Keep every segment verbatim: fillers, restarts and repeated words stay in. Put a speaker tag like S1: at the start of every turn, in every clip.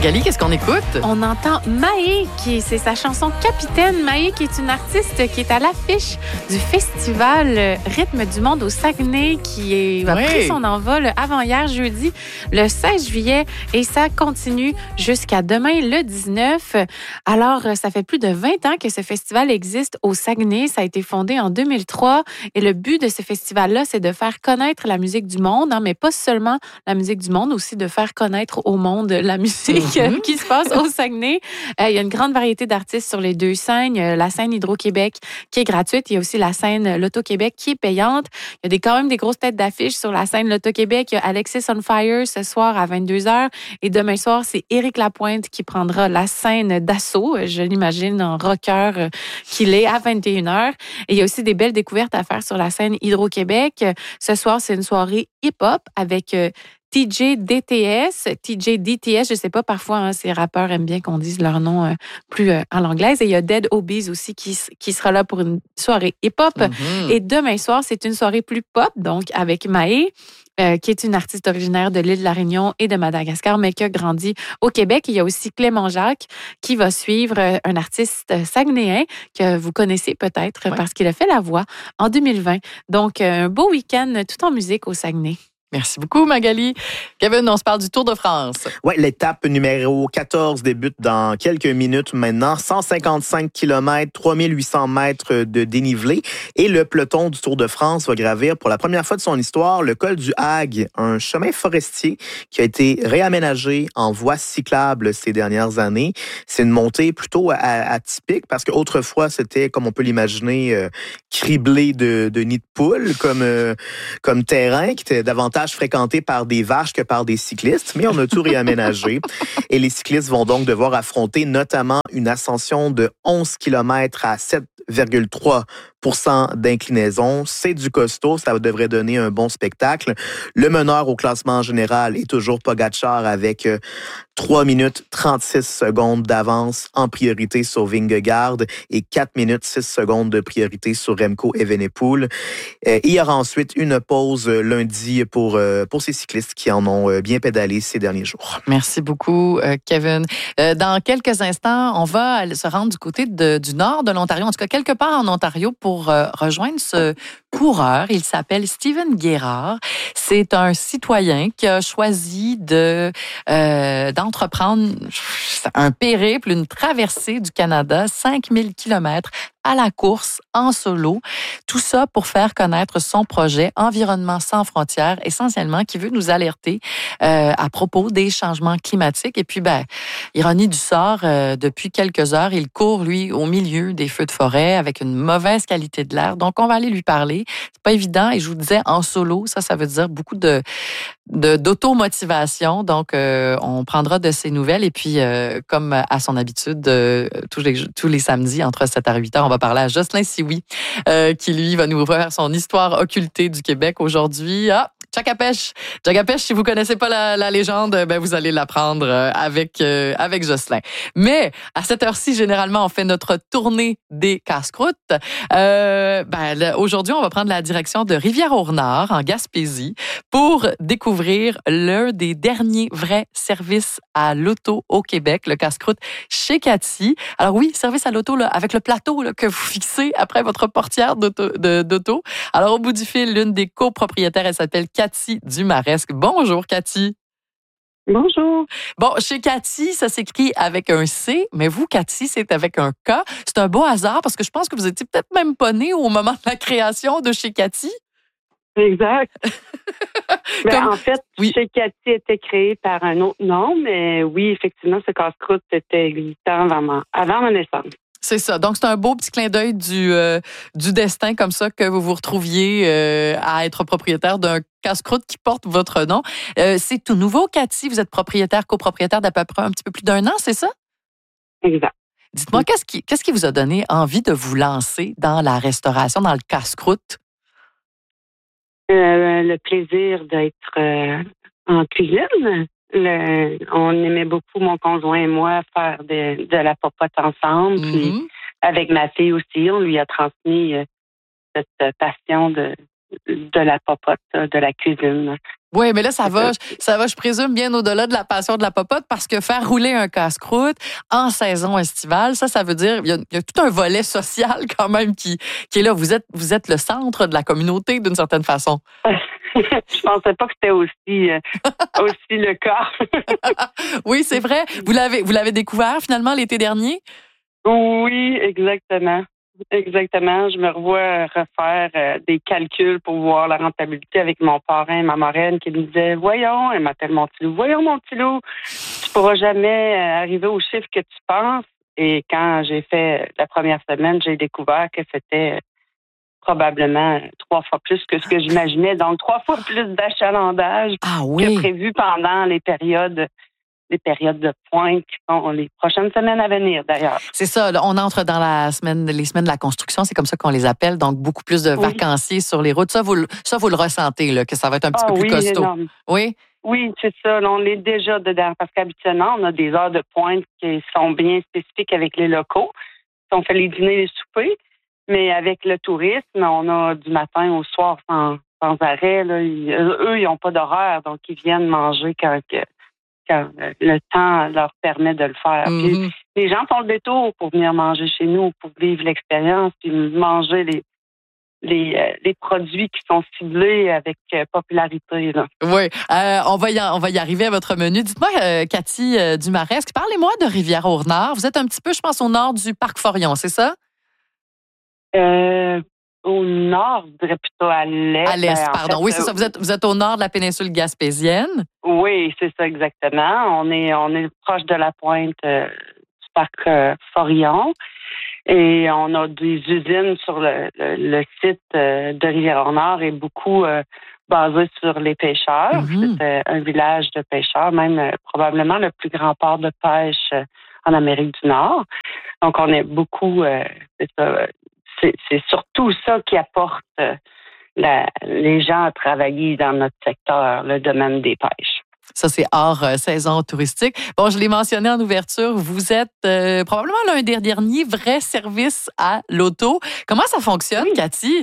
S1: Magali, qu'est-ce qu'on écoute?
S2: On entend Mahé, qui c'est sa chanson Capitaine. Mahé, qui est une artiste qui est à l'affiche du festival Rythme du Monde au Saguenay, qui est, a
S1: Oui.
S2: pris son envol avant-hier, jeudi, le seize juillet, et ça continue jusqu'à demain, le dix-neuf. Alors, ça fait plus de vingt ans que ce festival existe au Saguenay. Ça a été fondé en deux mille trois, et le but de ce festival-là, c'est de faire connaître la musique du monde, hein, mais pas seulement la musique du monde, aussi de faire connaître au monde la musique mm-hmm. qui se passe au Saguenay. Euh, il y a une grande variété d'artistes sur les deux scènes. Il y a la scène Hydro-Québec qui est gratuite. Il y a aussi la scène Loto-Québec qui est payante. Il y a des, quand même des grosses têtes d'affiche sur la scène Loto-Québec. Il y a Alexis on Fire ce soir à vingt-deux heures. Et demain soir, c'est Éric Lapointe qui prendra la scène d'assaut, je l'imagine en rocker qu'il est, à vingt et une heures. Et il y a aussi des belles découvertes à faire sur la scène Hydro-Québec. Ce soir, c'est une soirée hip-hop avec euh, T J D T S, T J D T S, je sais pas, parfois, hein, ces rappeurs aiment bien qu'on dise leur nom euh, plus euh, en l'anglaise. Et il y a Dead Obies aussi qui, qui sera là pour une soirée hip-hop. Mm-hmm. Et demain soir, c'est une soirée plus pop, donc avec Mahé, euh, qui est une artiste originaire de l'île de la Réunion et de Madagascar, mais qui a grandi au Québec. Il y a aussi Clément Jacques qui va suivre euh, un artiste saguenéen que vous connaissez peut-être ouais. parce qu'il a fait la voix en deux mille vingt. Donc, euh, un beau week-end tout en musique au Saguenay.
S1: Merci beaucoup, Magali. Kevin, on se parle du Tour de France.
S3: Oui, l'étape numéro quatorze débute dans quelques minutes maintenant. cent cinquante-cinq kilomètres, trois mille huit cents mètres de dénivelé. Et le peloton du Tour de France va gravir pour la première fois de son histoire le col du Hague, un chemin forestier qui a été réaménagé en voie cyclable ces dernières années. C'est une montée plutôt atypique parce qu'autrefois, c'était, comme on peut l'imaginer, euh, criblé de, de nids de poules comme, euh, comme terrain qui était davantage fréquenté par des vaches que par des cyclistes, mais on a tout réaménagé. Et les cyclistes vont donc devoir affronter notamment une ascension de onze kilomètres à sept virgule trois pour cent d'inclinaison. C'est du costaud, ça devrait donner un bon spectacle. Le meneur au classement général est toujours Pogačar avec euh, trois minutes trente-six secondes d'avance en priorité sur Vingegaard et quatre minutes six secondes de priorité sur Remco Evenepoel. Euh, il y aura ensuite une pause lundi pour, euh, pour ces cyclistes qui en ont euh, bien pédalé ces derniers jours.
S1: Merci beaucoup, euh, Kevin. Euh, dans quelques instants, on va se rendre du côté de, du nord de l'Ontario, en tout cas quelque part en Ontario, pour euh, rejoindre ce coureur. Il s'appelle Steven Guérard. C'est un citoyen qui a choisi de euh, d'entreprendre un périple, une traversée du Canada, cinq mille kilomètres à la course, en solo. Tout ça pour faire connaître son projet Environnement sans frontières, essentiellement, qui veut nous alerter euh, à propos des changements climatiques. Et puis, ben, ironie du sort, euh, depuis quelques heures, il court, lui, au milieu des feux de forêt avec une mauvaise qualité de l'air. Donc, on va aller lui parler. C'est pas évident. Et je vous disais, en solo, ça, ça veut dire beaucoup de, de d'automotivation. Donc, euh, on prendra de ses nouvelles. Et puis, euh, comme à son habitude, euh, tous les, tous les samedis, entre sept heures et huit heures, on va parler à Jocelyn Sioui, euh, qui, lui, va nous faire son histoire occultée du Québec aujourd'hui. Ah, Tchakapèche. Tchakapèche, si vous connaissez pas la, la légende, ben vous allez l'apprendre avec, euh, avec Jocelyn. Mais à cette heure-ci, généralement, on fait notre tournée des casse-croûtes. Euh, ben, là, aujourd'hui, on va prendre la direction de Rivière-au-Renard, en Gaspésie, pour découvrir l'un des derniers vrais services à l'auto au Québec, le casse-croûte chez Cathy. Alors oui, service à l'auto là, avec le plateau là, que vous fixez après votre portière d'auto, de, d'auto. Alors au bout du fil, l'une des copropriétaires, elle s'appelle Cathy Dumaresque. Bonjour Cathy.
S4: Bonjour.
S1: Bon, chez Cathy, ça s'écrit avec un C, mais vous, Cathy, c'est avec un K. C'est un beau hasard parce que je pense que vous étiez peut-être même pas née au moment de la création de chez Cathy.
S4: Exact. ben,
S1: Comme...
S4: En fait, oui. Chez Cathy était créé par un autre nom, mais oui, effectivement, ce casse-croûte était existant avant ma, avant ma naissance.
S1: C'est ça. Donc, c'est un beau petit clin d'œil du, euh, du destin comme ça que vous vous retrouviez euh, à être propriétaire d'un casse-croûte qui porte votre nom. Euh, c'est tout nouveau, Cathy. Vous êtes propriétaire, copropriétaire d'à peu près un petit peu plus d'un an, c'est ça?
S4: Exact.
S1: Dites-moi, qu'est-ce qui, qu'est-ce qui vous a donné envie de vous lancer dans la restauration, dans le casse-croûte?
S4: Euh, le plaisir d'être euh, en cuisine. Le, on aimait beaucoup, mon conjoint et moi, faire de, de la popote ensemble. Mm-hmm. Puis avec ma fille aussi, on lui a transmis euh, cette passion de, de la popote, de la cuisine.
S1: Oui, mais là, ça va, ça va, je présume, bien au-delà de la passion de la popote, parce que faire rouler un casse-croûte en saison estivale, ça, ça veut dire il y a, il y a tout un volet social quand même qui, qui est là. Vous êtes, vous êtes le centre de la communauté d'une certaine façon.
S4: Je pensais pas que c'était aussi, euh, aussi le cas.
S1: Oui, c'est vrai. Vous l'avez, vous l'avez découvert finalement l'été dernier?
S4: Oui, exactement. Exactement. Je me revois refaire euh, des calculs pour voir la rentabilité avec mon parrain, ma marraine, qui me disait, voyons, elle m'appelle mon petit loup, voyons mon petit loup, tu pourras jamais euh, arriver au chiffre que tu penses. Et quand j'ai fait la première semaine, j'ai découvert que c'était probablement trois fois plus que ce que j'imaginais, donc trois fois plus d'achalandage
S1: ah, oui.
S4: que prévu pendant les périodes les périodes de pointe qui sont les prochaines semaines à venir, d'ailleurs.
S1: C'est ça, là, on entre dans la semaine, les semaines de la construction, c'est comme ça qu'on les appelle, donc beaucoup plus de
S4: oui.
S1: vacanciers sur les routes. Ça, vous, ça, vous le ressentez, là, que ça va être un petit
S4: ah,
S1: peu plus
S4: oui,
S1: costaud.
S4: Énorme.
S1: Oui,
S4: Oui, c'est ça. Là, on est déjà dedans, parce qu'habituellement, on a des heures de pointe qui sont bien spécifiques avec les locaux. On fait les dîners et les soupers, mais avec le tourisme, on a du matin au soir sans, sans arrêt. Là. Ils, eux, ils n'ont pas d'horaire, donc ils viennent manger quand... quand le temps leur permet de le faire.
S1: Mm-hmm.
S4: Puis, les gens font le détour pour venir manger chez nous, pour vivre l'expérience, puis manger les, les, euh, les produits qui sont ciblés avec euh, popularité. Là.
S1: Oui, euh, on, va y, on va y arriver à votre menu. Dites-moi, euh, Cathy euh, Dumaresque, parlez-moi de Rivière-au-Nord. Vous êtes un petit peu, je pense, au nord du Parc Forillon, c'est ça?
S4: Euh, au nord, je dirais plutôt à l'est.
S1: À l'est,
S4: ben,
S1: pardon.
S4: Fait,
S1: oui, c'est ça. Vous êtes, vous êtes au nord de la péninsule gaspésienne.
S4: Oui, c'est ça exactement. On est, on est proche de la pointe euh, du Parc euh, Forillon. Et on a des usines sur le, le, le site euh, de Rivière-au-Nord et beaucoup euh, basé sur les pêcheurs.
S1: Mm-hmm.
S4: C'est un village de pêcheurs, même euh, probablement le plus grand port de pêche euh, en Amérique du Nord. Donc, on est beaucoup... Euh, c'est, ça, c'est, c'est surtout ça qui apporte euh, la, les gens à travailler dans notre secteur, le domaine des pêches.
S1: Ça, c'est hors euh, saison touristique. Bon, je l'ai mentionné en ouverture, vous êtes euh, probablement l'un des derniers vrais services à l'auto. Comment ça fonctionne, oui. Cathy?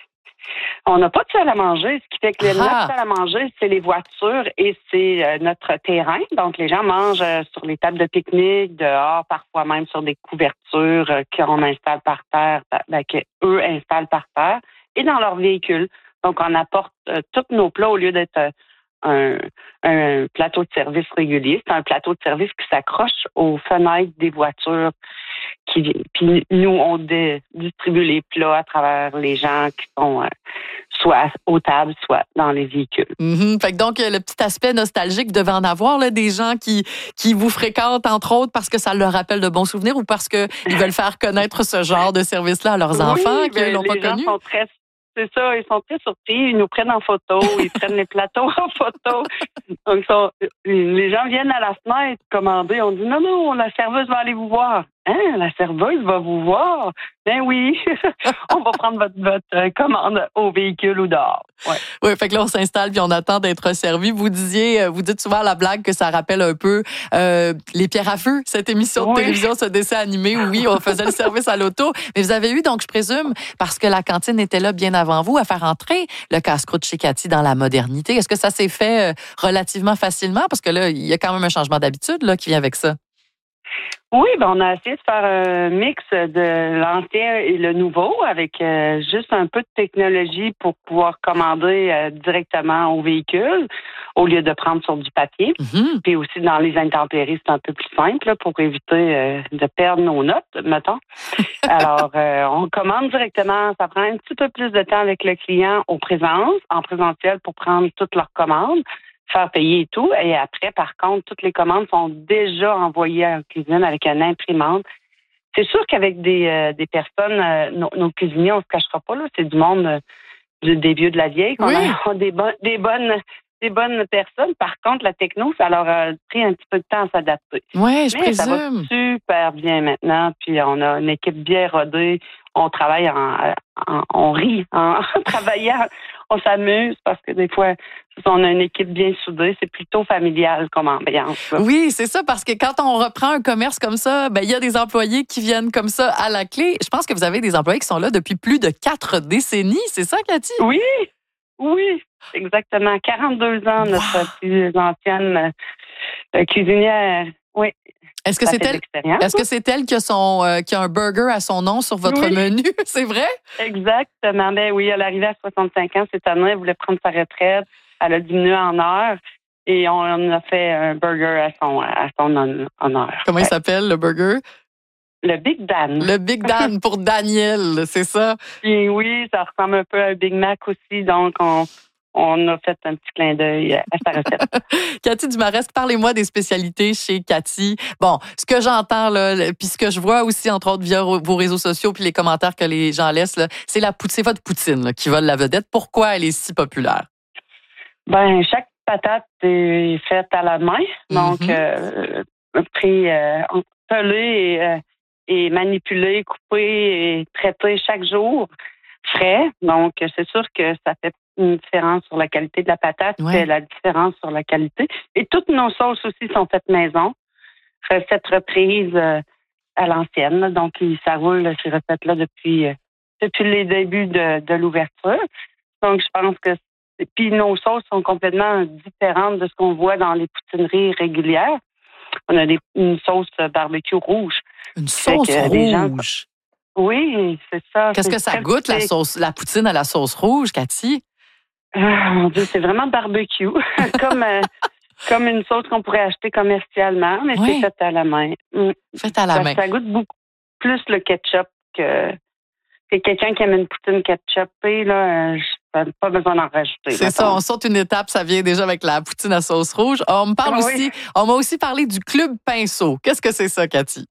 S4: On n'a pas de salle à manger, ce qui fait que
S1: ah.
S4: notre salle à manger, c'est les voitures et c'est euh, notre terrain. Donc, les gens mangent euh, sur les tables de pique-nique, dehors, parfois même sur des couvertures euh, qu'on installe par terre, ben, qu'eux installent par terre, et dans leur véhicule. Donc, on apporte euh, tous nos plats au lieu d'être euh, un, un plateau de service régulier. C'est un plateau de service qui s'accroche aux fenêtres des voitures. Qui, puis nous, on dé, distribue les plats à travers les gens qui sont euh, soit aux tables, soit dans les véhicules.
S1: Mm-hmm. Fait que donc, le petit aspect nostalgique devait en avoir, là, des gens qui, qui vous fréquentent, entre autres, parce que ça leur rappelle de bons souvenirs ou parce qu'ils veulent faire connaître ce genre de service-là à leurs
S4: oui,
S1: enfants qui ne l'ont pas
S4: connu. Les gens sont très C'est ça, ils sont très surpris, ils nous prennent en photo, ils prennent les plateaux en photo. Donc, sont, les gens viennent à la fenêtre commander, on dit non, non, la serveuse va aller vous voir. Hein, la serveuse va vous voir? Ben oui, on va prendre votre, votre commande au véhicule ou dehors. Ouais.
S1: Oui, fait que là, on s'installe puis on attend d'être servi. Vous disiez, vous dites souvent à la blague que ça rappelle un peu euh, Les Pierres à Feu, cette émission de oui. télévision, ce dessin animé où oui, on faisait le service à l'auto. Mais vous avez eu, donc, je présume, parce que la cantine était là bien avant vous, à faire entrer le casse-croûte chez Cathy dans la modernité. Est-ce que ça s'est fait relativement facilement? Parce que là, il y a quand même un changement d'habitude là qui vient avec ça.
S4: Oui, ben on a essayé de faire un mix de l'ancien et le nouveau avec euh, juste un peu de technologie pour pouvoir commander euh, directement au véhicule au lieu de prendre sur du papier. Mm-hmm. Puis aussi dans les intempéries, c'est un peu plus simple là, pour éviter euh, de perdre nos notes, mettons. Alors, euh, on commande directement. Ça prend un petit peu plus de temps avec le client au présence, en présentiel pour prendre toutes leurs commandes, faire payer et tout. Et après, par contre, toutes les commandes sont déjà envoyées en cuisine avec une imprimante. C'est sûr qu'avec des, euh, des personnes, euh, nos, nos cuisiniers, on ne se cachera pas, là, c'est du monde euh, du, des vieux de la vieille, qu'on
S1: oui.
S4: a des, bon, des, bonnes, des bonnes personnes. Par contre, la techno, ça leur a pris un petit peu de temps à s'adapter.
S1: Oui, je
S4: Mais
S1: présume.
S4: ça va super bien maintenant. Puis on a une équipe bien rodée. On travaille en, en on rit en travaillant. On s'amuse parce que des fois, on a une équipe bien soudée. C'est plutôt familial comme ambiance. Là.
S1: Oui, c'est ça, parce que quand on reprend un commerce comme ça, ben il y a des employés qui viennent comme ça à la clé. Je pense que vous avez des employés qui sont là depuis plus de quatre décennies. C'est ça, Cathy?
S4: Oui, oui. exactement. quarante-deux ans, notre wow. plus ancienne euh, cuisinière. Oui.
S1: Est-ce que c'est elle, est-ce que c'est elle qui a, son, euh, qui a un burger à son nom sur votre oui. menu? C'est vrai?
S4: Exactement. Ben oui, elle est arrivée à soixante-cinq ans cette année. Elle voulait prendre sa retraite. Elle a diminué en heure. Et on a fait un burger à son, à son honneur.
S1: Comment ouais. il s'appelle, le burger?
S4: Le Big Dan.
S1: Le Big Dan pour Daniel, c'est ça?
S4: Et oui, ça ressemble un peu à un Big Mac aussi. Donc, on, on a fait un petit clin d'œil à sa recette.
S1: Cathy Dumaresque, parlez-moi des spécialités chez Cathy. Bon, ce que j'entends, là, puis ce que je vois aussi, entre autres, via vos réseaux sociaux puis les commentaires que les gens laissent, là, c'est, la, c'est votre poutine là, qui vole la vedette. Pourquoi elle est si populaire?
S4: Ben, chaque patate est faite à la main, donc mm-hmm. euh, pris, euh, pelé et, euh, et manipulé, coupé et traité chaque jour, frais. Donc, c'est sûr que ça fait une différence sur la qualité de la patate, ouais. c'est la différence sur la qualité. Et toutes nos sauces aussi sont faites maison, recettes reprises euh, à l'ancienne. Donc, ça roule ces recettes-là depuis, euh, depuis les débuts de, de l'ouverture. Donc, je pense que puis nos sauces sont complètement différentes de ce qu'on voit dans les poutineries régulières. On a des, une sauce barbecue rouge.
S1: Une sauce rouge? Gens...
S4: Oui, c'est ça.
S1: Qu'est-ce
S4: c'est
S1: que ça goûte, la sauce, la poutine à la sauce rouge, Cathy?
S4: Ah, mon Dieu, c'est vraiment barbecue. comme, euh, comme une sauce qu'on pourrait acheter commercialement, mais oui. c'est fait à la main. Mm.
S1: Fait à la
S4: ça,
S1: main.
S4: Ça goûte beaucoup plus le ketchup que... C'est quelqu'un qui aime une poutine ketchupée, là, je n'ai pas besoin d'en rajouter.
S1: C'est
S4: mettons.
S1: ça, on saute une étape, ça vient déjà avec la poutine à sauce rouge. On me parle oui. aussi, on m'a aussi parlé du Club Pinceau. Qu'est-ce que c'est ça, Cathy?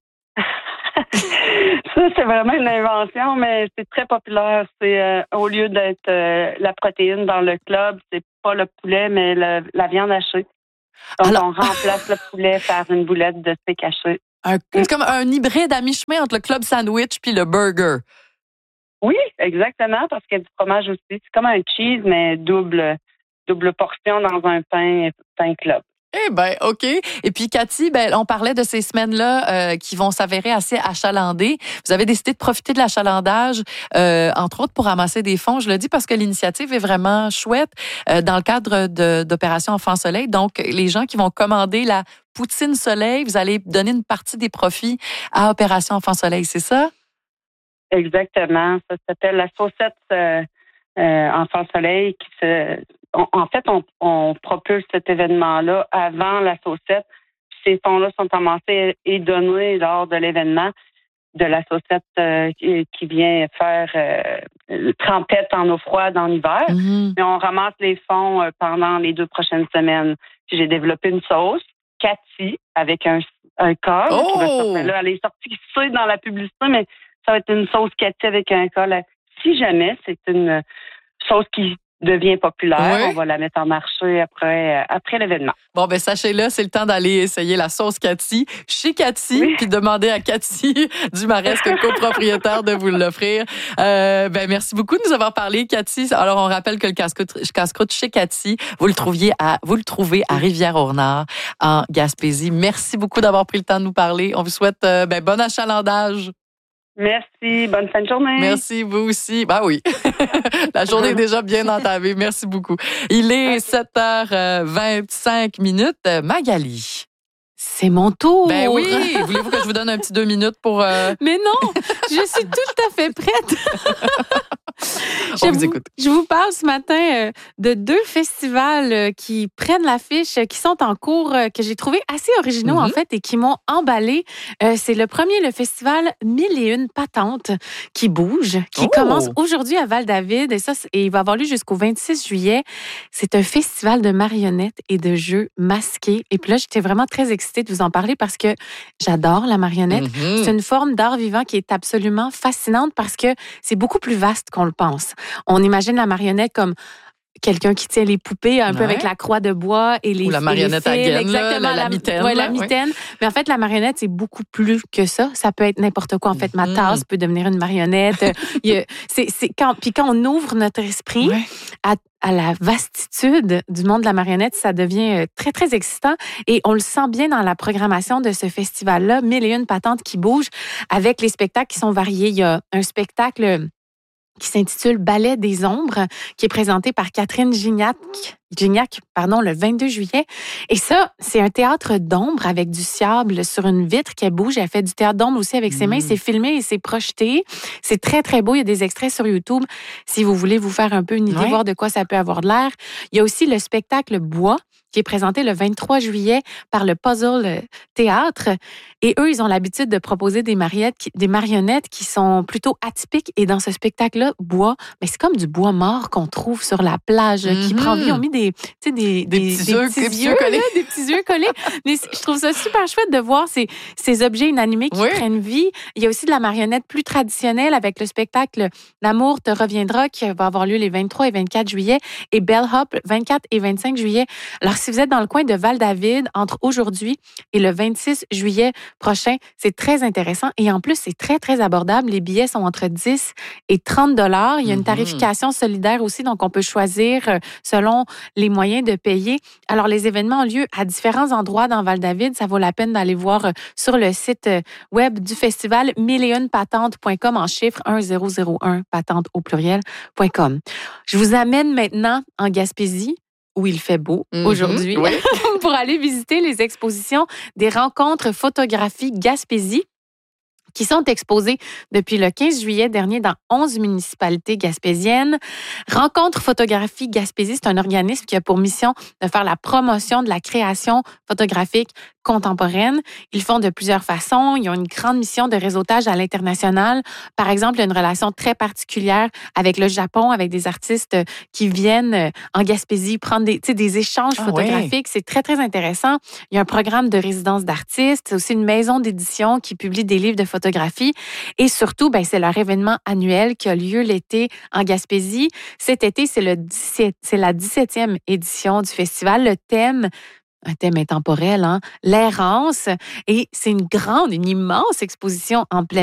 S4: Ça, c'est vraiment une invention, mais c'est très populaire. C'est euh, au lieu d'être euh, la protéine dans le club, c'est pas le poulet, mais le, la viande hachée. Donc, Alors... on remplace le poulet par une boulette de steak haché.
S1: Un, c'est comme un hybride à mi-chemin entre le club sandwich puis le burger.
S4: Oui, exactement, parce qu'il y a du fromage aussi. C'est comme un cheese, mais double, double portion dans un pain, pain club.
S1: Eh bien, OK. Et puis, Cathy, ben, on parlait de ces semaines-là euh, qui vont s'avérer assez achalandées. Vous avez décidé de profiter de l'achalandage, euh, entre autres, pour ramasser des fonds. Je le dis parce que l'initiative est vraiment chouette euh, dans le cadre de, d'Opération Enfant Soleil. Donc, les gens qui vont commander la poutine Soleil, vous allez donner une partie des profits à Opération Enfant Soleil, c'est ça?
S4: Exactement. Ça s'appelle la saucette euh, euh, Enfant Soleil. Qui se, on, en fait, on, on propulse cet événement-là avant la saucette. Ces fonds-là sont amassés et donnés lors de l'événement de la saucette euh, qui, qui vient faire euh, trempette en eau froide en hiver. Mm-hmm. Et on ramasse les fonds euh, pendant les deux prochaines semaines. Puis j'ai développé une sauce, Cathy, avec un, un col.
S1: Oh!
S4: Qui va sortir, là, elle est sortie c'est dans la publicité, mais ça va être une sauce Cathy avec un col. Si jamais c'est une sauce qui devient populaire, oui. on va la mettre en marché après, après l'événement.
S1: Bon, ben sachez-le, c'est le temps d'aller essayer la sauce Cathy chez Cathy, oui. puis demander à Cathy Dumaresque, copropriétaire, de vous l'offrir. Euh, ben merci beaucoup de nous avoir parlé, Cathy. Alors, on rappelle que le casse-croûte, casse-croûte chez Cathy, vous le trouviez à, vous le trouvez à Rivière-au-Nord, en Gaspésie. Merci beaucoup d'avoir pris le temps de nous parler. On vous souhaite euh, ben, bon achalandage.
S4: Merci. Bonne fin de journée.
S1: Merci, vous aussi. Ben oui. La journée est déjà bien entamée. Merci beaucoup. Il est sept heures vingt-cinq minutes. Magali.
S2: C'est mon tour.
S1: Ben oui. Voulez-vous que je vous donne un petit deux minutes pour... Euh...
S2: Mais non, je suis tout à fait prête.
S1: On vous, vous écoute.
S2: Je vous parle ce matin euh, de deux festivals euh, qui prennent l'affiche, euh, qui sont en cours, euh, que j'ai trouvé assez originaux mm-hmm. en fait et qui m'ont emballé. Euh, c'est le premier, le festival Mille et une patentes qui bouge, qui oh. commence aujourd'hui à Val-David et ça, et il va avoir lieu jusqu'au vingt-six juillet. C'est un festival de marionnettes et de jeux masqués. Et puis là, j'étais vraiment très excitée de vous en parler parce que j'adore la marionnette. Mm-hmm. C'est une forme d'art vivant qui est absolument fascinante parce que c'est beaucoup plus vaste qu'on le pense. On imagine la marionnette comme quelqu'un qui tient les poupées un ouais. peu avec la croix de bois et les
S1: ou la marionnette
S2: et les fils,
S1: à gaine,
S2: exactement,
S1: là, la, la mitaine.
S2: Ouais, la mitaine. Ouais. Mais en fait, la marionnette, c'est beaucoup plus que ça. Ça peut être n'importe quoi. En fait, ma tasse mmh. peut devenir une marionnette. Il y a, c'est, c'est quand, puis quand on ouvre notre esprit ouais. à, à la vastitude du monde de la marionnette, ça devient très, très excitant. Et on le sent bien dans la programmation de ce festival-là, Mille et une patentes qui bougent, avec les spectacles qui sont variés. Il y a un spectacle qui s'intitule Ballet des ombres, qui est présenté par Catherine Gignac, Gignac pardon, le vingt-deux juillet. Et ça, c'est un théâtre d'ombre avec du sable sur une vitre qui bouge. Elle fait du théâtre d'ombre aussi avec ses mains.
S1: Mmh.
S2: C'est filmé et c'est projeté. C'est très, très beau. Il y a des extraits sur YouTube si vous voulez vous faire un peu une idée,
S1: Ouais.
S2: voir de quoi ça peut avoir de l'air. Il y a aussi le spectacle Bois, qui est présenté le vingt-trois juillet par le Puzzle Théâtre. Et eux, ils ont l'habitude de proposer des marionnettes, qui, des marionnettes qui sont plutôt atypiques. Et dans ce spectacle-là, Bois, mais c'est comme du bois mort qu'on trouve sur la plage, mm-hmm. qui prend vie. Ils ont mis des, tu sais, des,
S1: des,
S2: des,
S1: petits,
S2: des
S1: yeux,
S2: petits
S1: des
S2: yeux,
S1: petits yeux collés.
S2: Là, des petits yeux collés. Mais je trouve ça super chouette de voir ces, ces objets inanimés qui
S1: oui.
S2: prennent vie. Il y a aussi de la marionnette plus traditionnelle avec le spectacle L'amour te reviendra qui va avoir lieu les vingt-trois et vingt-quatre juillet et Bellhop vingt-quatre et vingt-cinq juillet. Alors, si vous êtes dans le coin de Val-David, entre aujourd'hui et le vingt-six juillet prochain, c'est très intéressant. Et en plus, c'est très, très abordable. Les billets sont entre dix et trente dollars. Il y a une tarification solidaire aussi, donc on peut choisir selon les moyens de payer. Alors, les événements ont lieu à différents endroits dans Val-David. Ça vaut la peine d'aller voir sur le site web du festival mille et une patentes point com en chiffre un zéro zéro un patentes au pluriel point com. Je vous amène maintenant en Gaspésie, où il fait beau mm-hmm. aujourd'hui, oui. pour aller visiter les expositions des rencontres photographies Gaspésie qui sont exposées depuis le quinze juillet dernier dans onze municipalités gaspésiennes. Rencontre Photographie Gaspésie, c'est un organisme qui a pour mission de faire la promotion de la création photographique contemporaine. Ils le font de plusieurs façons. Ils ont une grande mission de réseautage à l'international. Par exemple, il y a une relation très particulière avec le Japon, avec des artistes qui viennent en Gaspésie prendre des, des échanges ah, photographiques. Ouais. C'est très, très intéressant. Il y a un programme de résidence d'artistes. C'est aussi une maison d'édition qui publie des livres de photographie. Et surtout, ben, c'est leur événement annuel qui a lieu l'été en Gaspésie. Cet été, c'est, le dix-sept, c'est la dix-septième édition du festival. Le thème un thème intemporel, hein? L'errance. Et c'est une grande, une immense exposition en plein